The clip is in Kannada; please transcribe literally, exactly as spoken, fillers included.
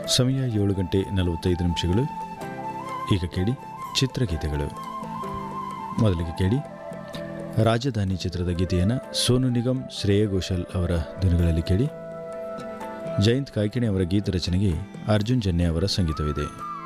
ಸಮಯ ಏಳು ಗಂಟೆ ನಲವತ್ತೈದು ನಿಮಿಷಗಳು. ಈಗ ಕೇಳಿ ಚಿತ್ರಗೀತೆಗಳು. ಮೊದಲಿಗೆ ಕೇಳಿ ರಾಜಧಾನಿ ಚಿತ್ರದ ಗೀತೆಯನ್ನು ಸೋನು ನಿಗಮ್, ಶ್ರೇಯಾ ಘೋಷಾಲ್ ಅವರ ಧ್ವನಿಗಳಲ್ಲಿ ಕೇಳಿ. ಜಯಂತ್ ಕಾಯ್ಕಿಣಿ ಅವರ ಗೀತ ರಚನೆಗೆ ಅರ್ಜುನ್ ಜನ್ಯ ಅವರ ಸಂಗೀತವಿದೆ.